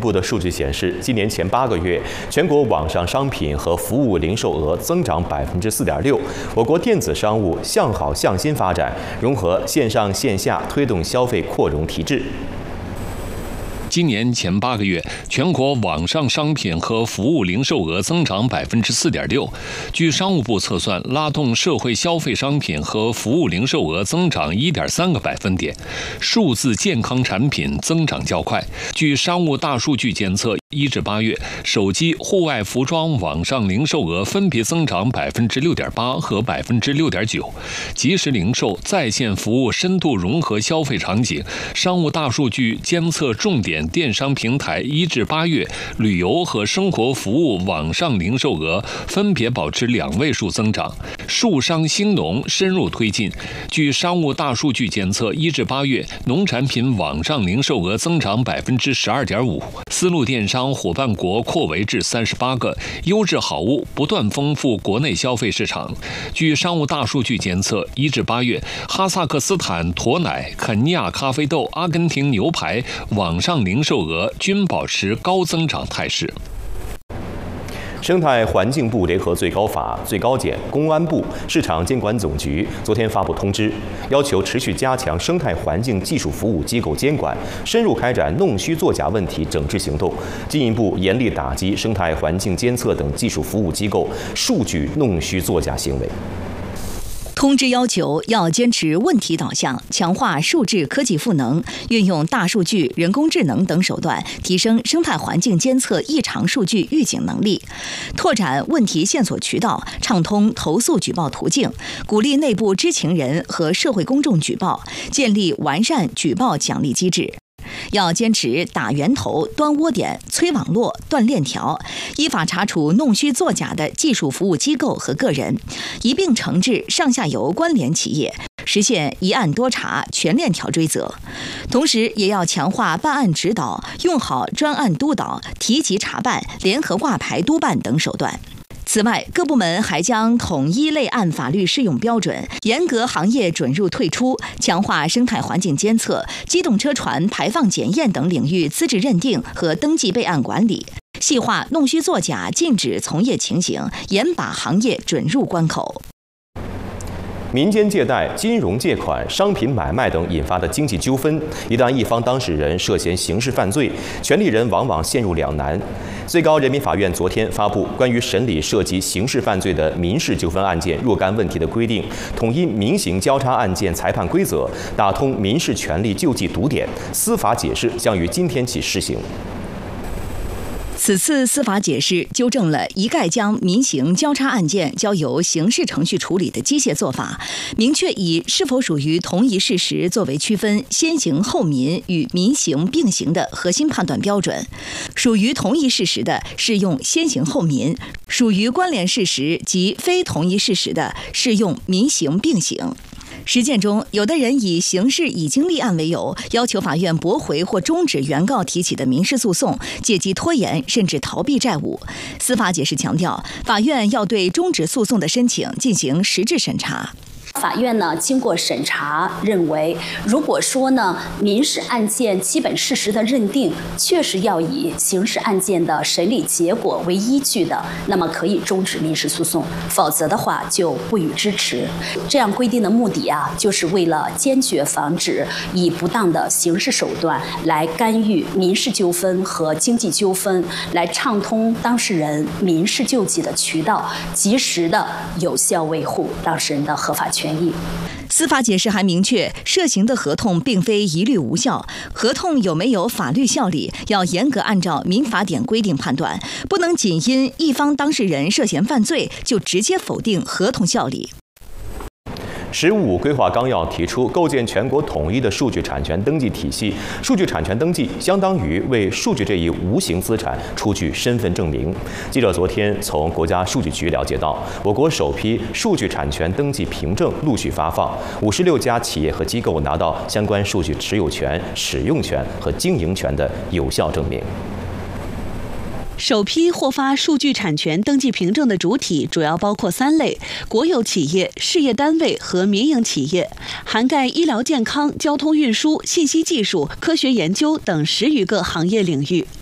布的数据显示，今年前8个月，全国网上商品和服务零售额增长4.6%。我国电子商务向好向新发展，融合线上线下，推动消费扩容提质。 今年前8个月，全国网上商品和服务零售额增长4.6%。据商务部测算，拉动社会消费商品和服务零售额增长1.3个百分点。数字健康产品增长较快。据商务大数据监测，1至8月，手机、户外服装网上零售额分别增长6.8%和6.9%。即时零售、在线服务深度融合消费场景。商务大数据监测重点电商平台1至8月，旅游和生活服务网上零售额分别保持2位数增长。数商兴农深入推进。据商务大数据监测，1至8月，农产品网上零售额增长12.5%。丝路电商伙伴国扩围至38个，优质好物不断丰富国内消费市场。据商务大数据监测，1至8月，哈萨克斯坦驼奶、肯尼亚咖啡豆、阿根廷牛排网上零售额均保持高增长态势。 生态环境部联合最高法、最高检、公安部、市场监管总局昨天发布通知，要求持续加强生态环境技术服务机构监管，深入开展弄虚作假问题整治行动，进一步严厉打击生态环境监测等技术服务机构数据弄虚作假行为。 通知要求要坚持问题导向，强化数字科技赋能，运用大数据、人工智能等手段，提升生态环境监测异常数据预警能力，拓展问题线索渠道，畅通投诉举报途径，鼓励内部知情人和社会公众举报，建立完善举报奖励机制。要坚持打源头、端窝点、催网络、断链条，依法查处弄虚作假的技术服务机构和个人，一并惩治上下游关联企业，实现一案多查、全链条追责。同时，也要强化办案指导，用好专案督导、提级查办、联合挂牌督办等手段。此外，各部门还将统一类案法律适用标准，严格行业准入退出，强化生态环境监测、机动车船排放检验等领域资质认定和登记备案管理，细化弄虚作假禁止从业情形，严把行业准入关口。 民间借贷、金融借款、商品买卖等引发的经济纠纷，一旦一方当事人涉嫌刑事犯罪，权利人往往陷入两难。最高人民法院昨天发布关于审理涉及刑事犯罪的民事纠纷案件若干问题的规定，统一民刑交叉案件裁判规则，打通民事权利救济堵点，司法解释将于今天起施行。 此次司法解释纠正了一概将民刑交叉案件交由刑事程序处理的机械做法，明确以是否属于同一事实作为区分先刑后民与民刑并行的核心判断标准。属于同一事实的适用先刑后民，属于关联事实及非同一事实的适用民刑并行。实践中，有的人以刑事已经立案为由，要求法院驳回或终止原告提起的民事诉讼，借机拖延甚至逃避债务。司法解释强调，法院要对终止诉讼的申请进行实质审查。 法院呢经过审查认为，如果说呢民事案件基本事实的认定确实要以刑事案件的审理结果为依据的，那么可以终止民事诉讼，否则的话就不予支持。这样规定的目的啊，就是为了坚决防止以不当的刑事手段来干预民事纠纷和经济纠纷，来畅通当事人民事救济的渠道，及时的有效维护当事人的合法权益。 司法解释还明确，涉刑的合同并非一律无效，合同有没有法律效力，要严格按照民法典规定判断，不能仅因一方当事人涉嫌犯罪就直接否定合同效力。 “15规划纲要”提出构建全国统一的数据产权登记体系，数据产权登记相当于为数据这一无形资产出具身份证明。记者昨天从国家数据局了解到，我国首批数据产权登记凭证陆续发放，56家企业和机构拿到相关数据持有权、使用权和经营权的有效证明。 首批获发数据产权登记凭证的主体主要包括3类：国有企业、事业单位和民营企业，涵盖医疗健康、交通运输、信息技术、科学研究等10余个行业领域。